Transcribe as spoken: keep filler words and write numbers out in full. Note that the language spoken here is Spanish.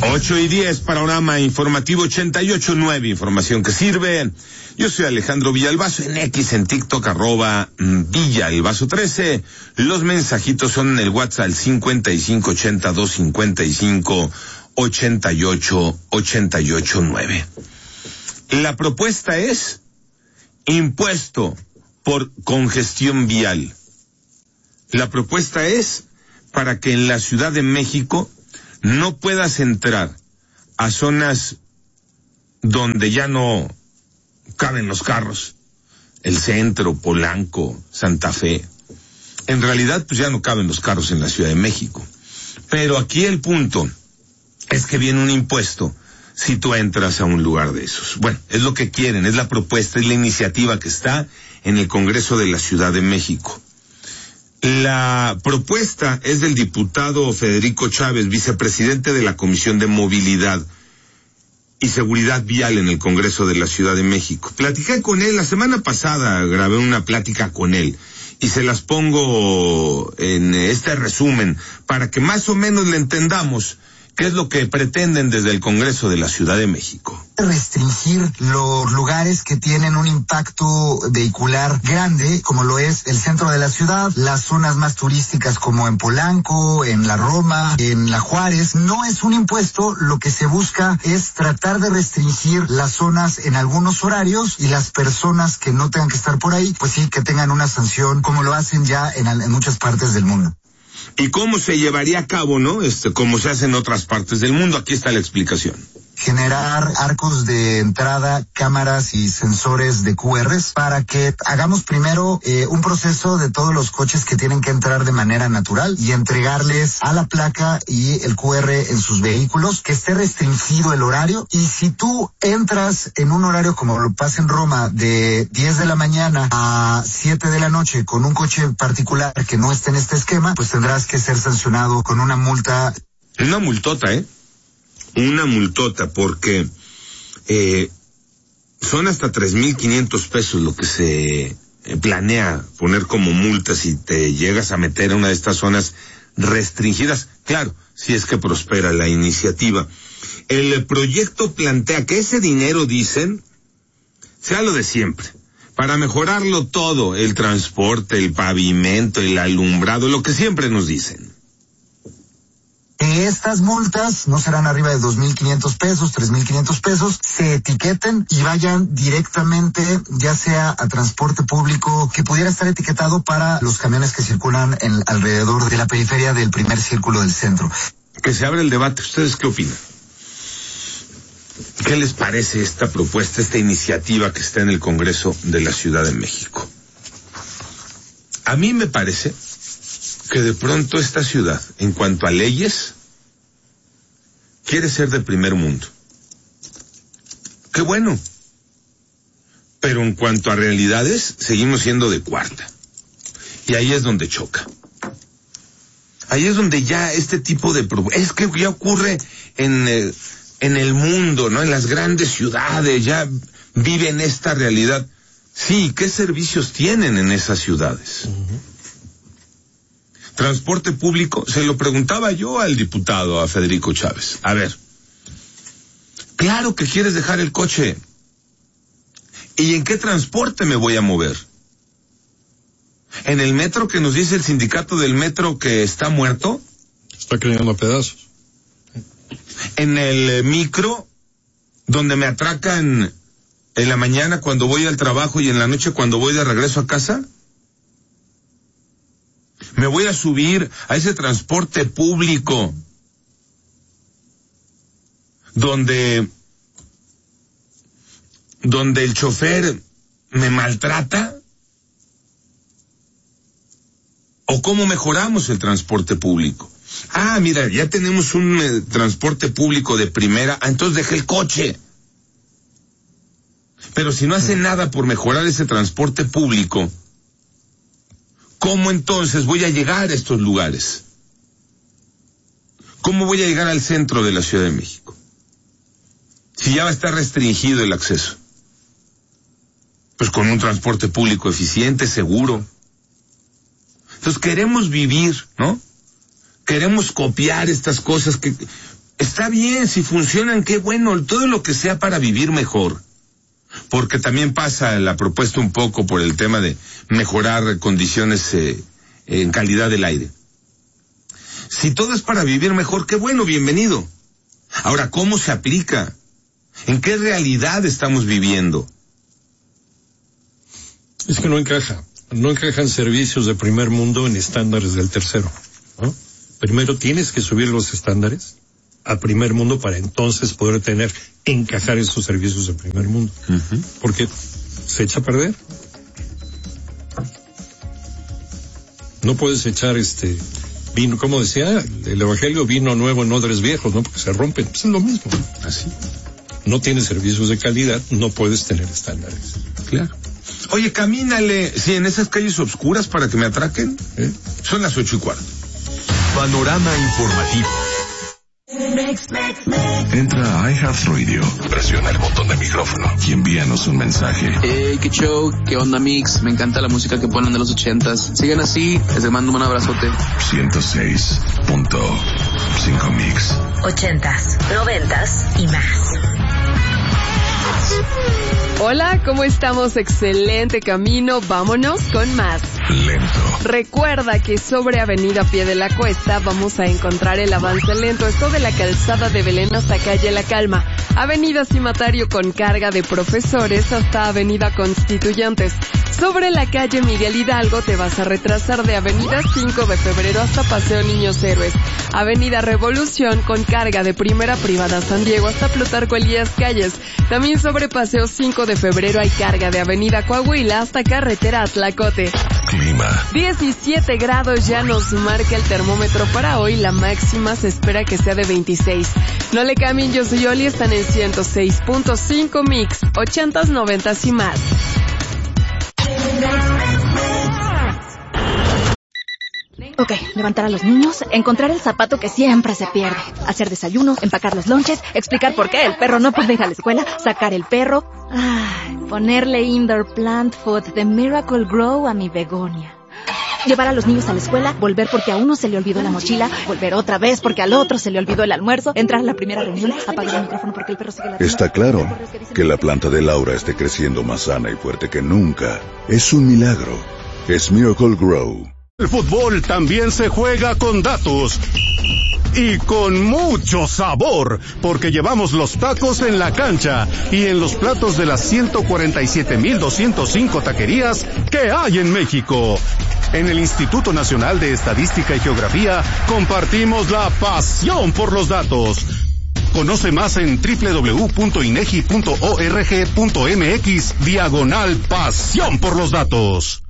Ocho y diez, panorama informativo ochenta y ocho nueve, información que sirve. Yo soy Alejandro Villalbazo, en X, en TikTok, arroba Villalbazo trece. Los mensajitos son en el WhatsApp cincuenta y cinco ochenta y dos cincuenta y cinco ochenta y ocho ochenta y ocho nueve. La propuesta es impuesto por congestión vial. La propuesta es para que en la Ciudad de México no puedas entrar a zonas donde ya no caben los carros, el centro, Polanco, Santa Fe. En realidad, pues ya no caben los carros en la Ciudad de México. Pero aquí el punto es que viene un impuesto si tú entras a un lugar de esos. Bueno, es lo que quieren, es la propuesta, es la iniciativa que está en el Congreso de la Ciudad de México. La propuesta es del diputado Federico Chávez, vicepresidente de la Comisión de Movilidad y Seguridad Vial en el Congreso de la Ciudad de México. Platiqué con él, la semana pasada grabé una plática con él y se las pongo en este resumen para que más o menos le entendamos qué es lo que pretenden desde el Congreso de la Ciudad de México. Restringir los lugares que tienen un impacto vehicular grande, como lo es el centro de la ciudad, las zonas más turísticas como en Polanco, en la Roma, en la Juárez. No es un impuesto, lo que se busca es tratar de restringir las zonas en algunos horarios y las personas que no tengan que estar por ahí, pues sí, que tengan una sanción, como lo hacen ya en, en muchas partes del mundo. ¿Y cómo se llevaría a cabo, no? Este, como se hace en otras partes del mundo. Aquí está la explicación. Generar arcos de entrada, cámaras y sensores de Q Rs para que hagamos primero eh, un proceso de todos los coches que tienen que entrar de manera natural y entregarles a la placa y el Q R en sus vehículos, que esté restringido el horario. Y si tú entras en un horario como lo pasa en Roma de diez de la mañana a siete de la noche con un coche particular que no esté en este esquema, pues tendrás que ser sancionado con una multa. Una multota, ¿eh? Una multota, porque eh, son hasta tres mil quinientos pesos lo que se eh, planea poner como multa si te llegas a meter a una de estas zonas restringidas. Claro, si es que prospera la iniciativa. El proyecto plantea que ese dinero, dicen, sea lo de siempre, para mejorarlo todo, el transporte, el pavimento, el alumbrado, lo que siempre nos dicen. Estas multas no serán arriba de dos mil quinientos pesos, tres mil quinientos pesos, se etiqueten y vayan directamente, ya sea a transporte público, que pudiera estar etiquetado para los camiones que circulan en, alrededor de la periferia del primer círculo del centro. Que se abre el debate. ¿Ustedes qué opinan? ¿Qué les parece esta propuesta, esta iniciativa que está en el Congreso de la Ciudad de México? A mí me parece que de pronto esta ciudad, en cuanto a leyes, quiere ser de primer mundo. Qué bueno. Pero en cuanto a realidades, seguimos siendo de cuarta. Y ahí es donde choca. Ahí es donde ya este tipo de... Es que ya ocurre en el, en el mundo, ¿no? En las grandes ciudades, ya viven esta realidad. Sí, ¿qué servicios tienen en esas ciudades? Uh-huh. Transporte público, se lo preguntaba yo al diputado, a Federico Chávez. A ver, claro que quieres dejar el coche. ¿Y en qué transporte me voy a mover? ¿En el metro que nos dice el sindicato del metro que está muerto? Está cayendo a pedazos. ¿En el micro donde me atracan en la mañana cuando voy al trabajo y en la noche cuando voy de regreso a casa? Me voy a subir a ese transporte público donde donde el chofer me maltrata. ¿O cómo mejoramos el transporte público? Ah, mira, ya tenemos un eh, transporte público de primera, ah, entonces dejé el coche. Pero si no hace nada por mejorar ese transporte público, ¿cómo entonces voy a llegar a estos lugares? ¿Cómo voy a llegar al centro de la Ciudad de México? Si ya va a estar restringido el acceso. Pues con un transporte público eficiente, seguro. Entonces queremos vivir, ¿no? Queremos copiar estas cosas que Está bien, si funcionan, qué bueno, todo lo que sea para vivir mejor. Porque también pasa la propuesta un poco por el tema de mejorar condiciones eh, en calidad del aire. Si todo es para vivir mejor, qué bueno, bienvenido. Ahora, ¿cómo se aplica? ¿En qué realidad estamos viviendo? Es que no encaja. No encajan servicios de primer mundo en estándares del tercero, ¿no? Primero tienes que subir los estándares a primer mundo para entonces poder tener, encajar esos servicios de primer mundo. Uh-huh. Porque se echa a perder. No puedes echar este vino, como decía el Evangelio, vino nuevo en odres viejos, ¿no? Porque se rompen. Pues es lo mismo. Así. No tienes servicios de calidad, no puedes tener estándares. Claro. Oye, camínale, sí, en esas calles oscuras para que me atraquen. ¿Eh? Son las ocho y cuarto. Panorama informativo. Entra a iHeartRadio, presiona el botón de micrófono y envíanos un mensaje. Hey, qué show, qué onda mix, me encanta la música que ponen de los ochentas. Sigan así, les mando un abrazote. ciento seis punto cinco Mix. Ochentas, noventas y más. Hola, ¿cómo estamos? Excelente camino, vámonos con más. Lento. Recuerda que sobre Avenida Pie de la Cuesta vamos a encontrar el avance lento, esto de la calzada de Belén hasta calle La Calma, Avenida Cimatario con carga de profesores hasta Avenida Constituyentes. Sobre la calle Miguel Hidalgo te vas a retrasar de Avenida cinco de febrero hasta Paseo Niños Héroes, Avenida Revolución con carga de Primera Privada San Diego hasta Plutarco Elías Calles. También sobre Paseo cinco de febrero hay carga de Avenida Coahuila hasta Carretera Tlacote. Clima. diecisiete grados ya nos marca el termómetro para hoy, la máxima se espera que sea de veintiséis. No le cambien, yo soy Oli, están en ciento seis punto cinco Mix, ochentas, noventas y más. Ok, levantar a los niños, encontrar el zapato que siempre se pierde, hacer desayuno, empacar los lonches, explicar por qué el perro no puede ir a la escuela, sacar el perro, ay, ponerle indoor plant food de Miracle Grow a mi begonia. Llevar a los niños a la escuela, volver porque a uno se le olvidó la mochila, volver otra vez porque al otro se le olvidó el almuerzo, entrar a la primera reunión, apagar el micrófono porque el perro sigue la... Está claro que la planta de Laura esté creciendo más sana y fuerte que nunca. Es un milagro. Es Miracle Grow. El fútbol también se juega con datos y con mucho sabor, porque llevamos los tacos en la cancha y en los platos de las ciento cuarenta y siete mil doscientos cinco taquerías que hay en México. En el Instituto Nacional de Estadística y Geografía compartimos la pasión por los datos. Conoce más en doble u doble u doble u punto inegi punto org punto mx diagonal pasión por los datos.